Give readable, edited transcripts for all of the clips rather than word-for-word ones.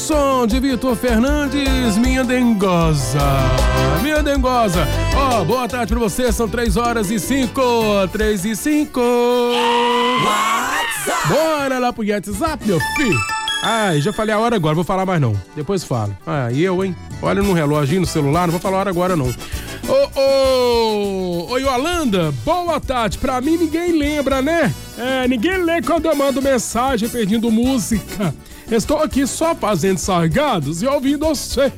som de Vitor Fernandes, minha dengosa. Minha dengosa. Ó, boa tarde pra você, são 3h05. 3h05. Bora lá pro WhatsApp, meu filho. Ai, já falei a hora agora, vou falar mais não. Depois falo. Ah, e eu, hein? Olha no relógio, no celular, não vou falar a hora agora não. Ô, Yolanda, boa tarde. Pra mim ninguém lembra, né? Ninguém lê quando eu mando mensagem pedindo música. Estou aqui só fazendo salgados e ouvindo você.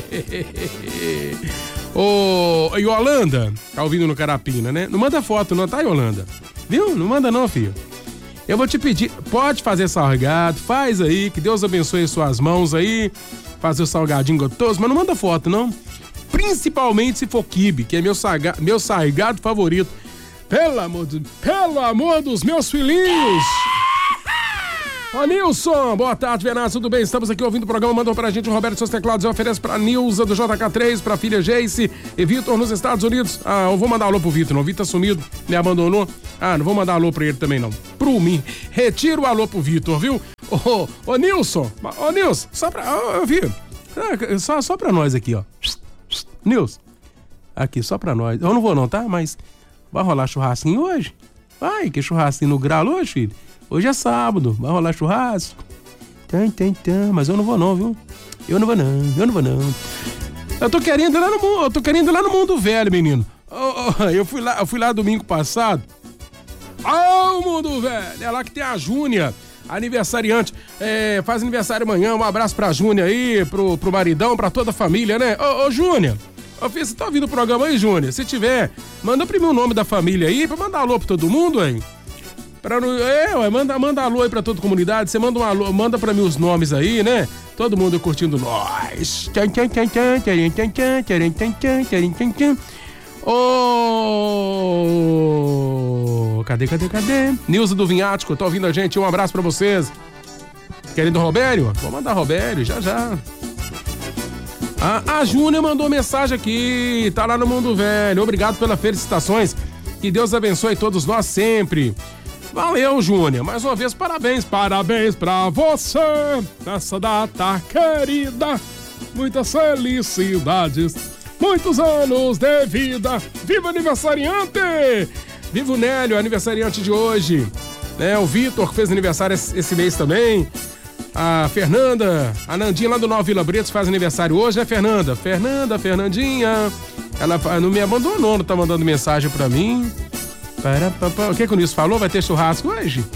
Ô, Yolanda, tá ouvindo no Carapina, né? Não manda foto não, tá, Yolanda? Viu? Não manda não, filho. Eu vou te pedir, pode fazer salgado, faz aí, que Deus abençoe suas mãos aí, fazer o salgadinho gostoso, mas não manda foto, não. Principalmente se for quibe, que é meu salgado favorito. Pelo amor dos meus filhinhos. Ô, Nilson, boa tarde, Bernardo, tudo bem? Estamos aqui ouvindo o programa, mandou pra gente o Roberto seus teclados, eu ofereço pra Nilza do JK3, pra filha Jace e Vitor nos Estados Unidos. Ah, eu vou mandar alô pro Vitor, não, o Vitor tá sumido, me abandonou. Ah, não vou mandar alô pra ele também não. Pro mim, retiro o alô pro Vitor, viu? Ô, Nilson, só pra, só pra nós aqui, ó. Nilson, aqui, só pra nós. Eu não vou não, tá? Mas vai rolar churrasquinho hoje? Vai, que churrasquinho no grau hoje, filho? Hoje é sábado, vai rolar churrasco? Tem, mas eu não vou não, viu? Eu não vou não. Eu tô querendo ir lá no mundo velho, menino. Eu fui lá domingo passado. O mundo velho, é lá que tem a Júnia, aniversariante. Faz aniversário amanhã, um abraço pra Júnia aí, pro maridão, pra toda a família, né? Ô, Júnia, filho, você tá ouvindo o programa aí, Júnia? Se tiver, manda pra mim o nome da família aí, pra mandar alô pra todo mundo, hein? Manda alô aí pra toda a comunidade, você manda um alô, manda pra mim os nomes aí, né? Todo mundo curtindo nós. Cadê? Nilza do Vinhático, tá ouvindo a gente? Um abraço pra vocês. Querendo Robério? Vou mandar Robério, já. A Júnia mandou mensagem aqui, tá lá no Mundo Velho. Obrigado pelas felicitações. Que Deus abençoe todos nós sempre. Valeu, Júnior. Mais uma vez, parabéns pra você nessa data querida. Muitas felicidades, muitos anos de vida. Viva aniversariante! Viva o Nélio, aniversariante de hoje. O Vitor, que fez aniversário esse mês também. A Fernanda, a Nandinha lá do Nova Vila Bretos faz aniversário hoje, né, Fernanda? Fernandinha. Ela não me abandonou, não tá mandando mensagem pra mim. O que o Nilson falou? Vai ter churrasco hoje?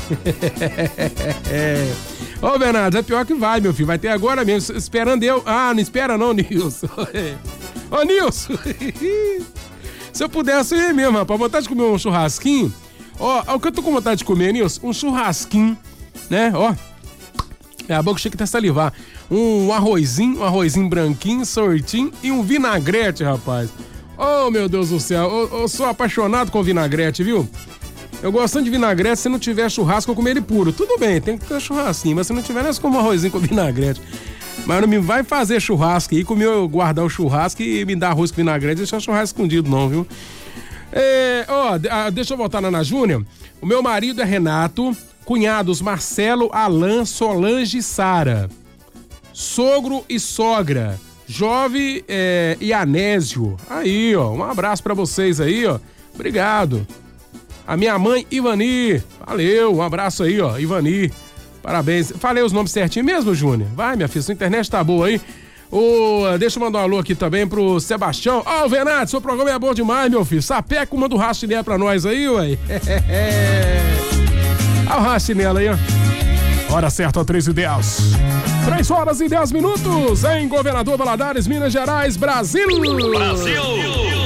Ô, Bernardo, é pior que vai, meu filho. Vai ter agora mesmo, esperando eu. Ah, não espera não, Nilson. Ô, Nilson. Se eu pudesse, eu ia mesmo, rapaz. Vontade de comer um churrasquinho. Ó, o que eu tô com vontade de comer, Nilson? Um churrasquinho, né? Ó. A boca chega até salivar. Um arrozinho branquinho, sortinho e um vinagrete, rapaz. Oh, meu Deus do céu, eu sou apaixonado com vinagrete, viu? Eu gosto tanto de vinagrete, se não tiver churrasco, eu comer ele puro. Tudo bem, tem que ter churrasquinho, mas se não tiver, nós como um arrozinho com vinagrete. Mas não me vai fazer churrasco aí, guardar o churrasco e me dar arroz com vinagrete e deixar o churrasco escondido não, viu? Deixa eu voltar na Júnia. O meu marido é Renato, cunhados Marcelo, Alain, Solange e Sara. Sogro e sogra. Jove e Anésio. Aí, ó, um abraço pra vocês aí, ó. Obrigado. A minha mãe, Ivani. Valeu, um abraço aí, ó, Ivani. Parabéns. Falei os nomes certinho mesmo, Júnior? Vai, minha filha, sua internet tá boa aí. Deixa eu mandar um alô aqui também pro Sebastião. Ó, Venato, seu programa é bom demais, meu filho. Sapeca, manda o Rastinela pra nós aí, ué. Olha o Rastinela aí, ó. Hora certa, 3h10. 3h10 em Governador Valadares, Minas Gerais, Brasil!